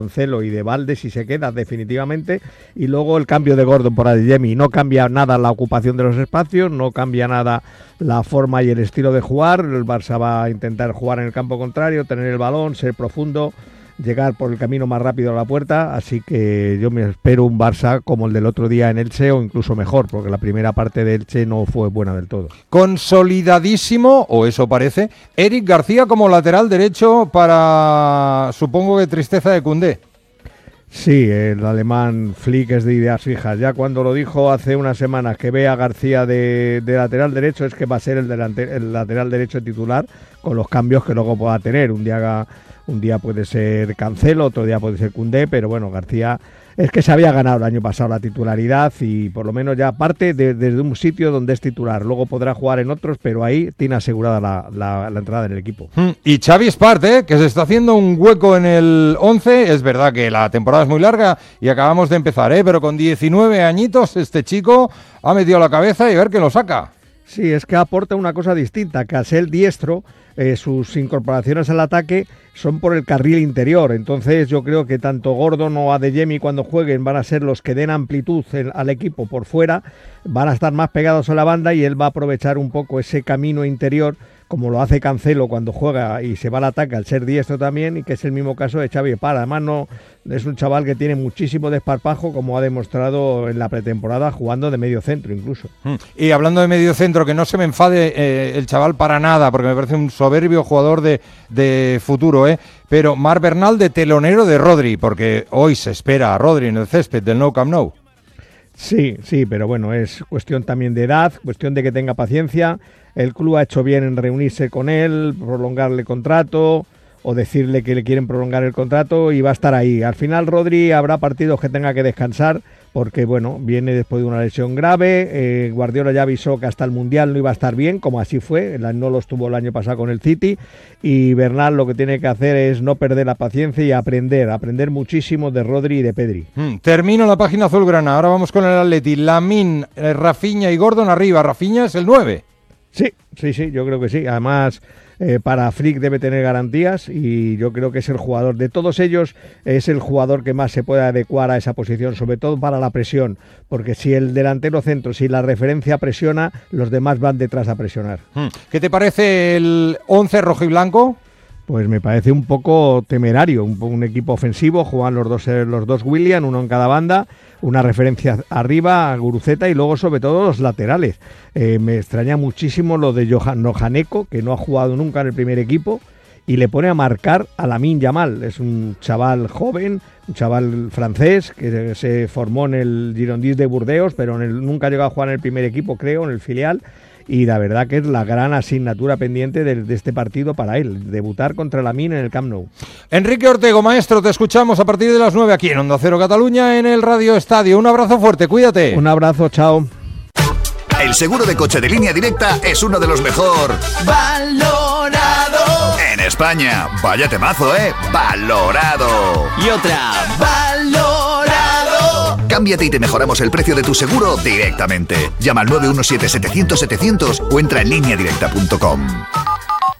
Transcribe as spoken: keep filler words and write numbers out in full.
Cancelo y de Valde si se queda definitivamente, y luego el cambio de Gordon por Adeyemi. No cambia nada la ocupación de los espacios, no cambia nada la forma y el estilo de jugar. El Barça va a intentar jugar en el campo contrario, tener el balón, ser profundo, llegar por el camino más rápido a la puerta, así que yo me espero un Barça como el del otro día en Elche o incluso mejor, porque la primera parte de Elche no fue buena del todo. Consolidadísimo, o eso parece, Eric García como lateral derecho para, supongo que tristeza de Koundé. Sí, el alemán Flick es de ideas fijas. Ya cuando lo dijo hace unas semanas que ve a García de, de lateral derecho, es que va a ser el, delante, el lateral derecho titular, con los cambios que luego pueda tener. Un día, un día puede ser Cancelo, otro día puede ser Koundé, pero bueno, García es que se había ganado el año pasado la titularidad y por lo menos ya parte de, desde un sitio donde es titular. Luego podrá jugar en otros, pero ahí tiene asegurada la, la, la entrada en el equipo. Y Xavi Espart, ¿eh? Que se está haciendo un hueco en el once. Es verdad que la temporada es muy larga y acabamos de empezar, ¿eh? Pero con diecinueve añitos este chico ha metido la cabeza y a ver qué lo saca. Sí, es que aporta una cosa distinta, que al ser diestro, eh, sus incorporaciones al ataque son por el carril interior. Entonces yo creo que tanto Gordon o Adeyemi cuando jueguen van a ser los que den amplitud el, al equipo por fuera, van a estar más pegados a la banda y él va a aprovechar un poco ese camino interior, como lo hace Cancelo cuando juega y se va al ataque al ser diestro también, y que es el mismo caso de Xavi Espart. Además no es un chaval que tiene muchísimo desparpajo, como ha demostrado en la pretemporada jugando de medio centro incluso. Y hablando de medio centro, que no se me enfade eh, el chaval para nada, porque me parece un soberbio jugador de, de futuro, ¿eh? Pero Marc Bernal de telonero de Rodri, porque hoy se espera a Rodri en el césped del Nou Camp Nou. Sí, sí, pero bueno, es cuestión también de edad, cuestión de que tenga paciencia. El club ha hecho bien en reunirse con él, prolongarle contrato o decirle que le quieren prolongar el contrato y va a estar ahí. Al final Rodri habrá partidos que tenga que descansar porque, bueno, viene después de una lesión grave. Eh, Guardiola ya avisó que hasta el Mundial no iba a estar bien, como así fue. No lo estuvo el año pasado con el City. Y Bernal lo que tiene que hacer es no perder la paciencia y aprender, aprender muchísimo de Rodri y de Pedri. Mm, termino la página azulgrana. Ahora vamos con el Atleti. Lamine, eh, Rafinha y Gordon arriba. Rafinha es el nueve. Sí, sí, sí, yo creo que sí. Además, eh, para Flick debe tener garantías y yo creo que es el jugador, de todos ellos, es el jugador que más se puede adecuar a esa posición, sobre todo para la presión, porque si el delantero centro, si la referencia presiona, los demás van detrás a presionar. ¿Qué te parece el once rojo y blanco? Pues me parece un poco temerario, un, un equipo ofensivo, juegan los dos, los dos William, uno en cada banda, una referencia arriba a Guruceta y luego sobre todo los laterales. Eh, me extraña muchísimo lo de Johan Nojaneko, que no ha jugado nunca en el primer equipo, y le pone a marcar a Lamine Yamal. Es un chaval joven, un chaval francés que se formó en el Girondins de Burdeos, pero en el, nunca llegó a jugar en el primer equipo, creo, en el filial. Y la verdad que es la gran asignatura pendiente de, de este partido para él, debutar contra Lamine en el Camp Nou. Enrique Ortego, maestro, te escuchamos a partir de las nueve aquí en Onda Cero Cataluña, en el Radio Estadio. Un abrazo fuerte, cuídate. Un abrazo, chao. El seguro de coche de Línea Directa es uno de los mejor valorado en España. Vaya temazo, ¿eh? Valorado. Y otra, valorado. Cámbiate y te mejoramos el precio de tu seguro directamente. Llama al nueve uno siete setecientos setecientos o entra en línea directa punto com.